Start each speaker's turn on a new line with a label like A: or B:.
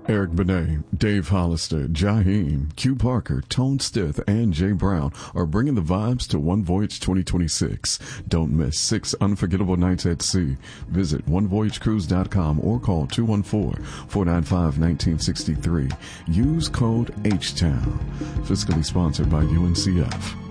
A: Eric Benet, Dave Hollister, Jaheim, Q Parker, Tone Stith, and Jay Brown are bringing the vibes to One Voyage 2026. Don't miss 6 unforgettable nights at sea. Visit onevoyagecruise.com or call 214-495-1963. Use code HTOWN. Fiscally sponsored by UNCF.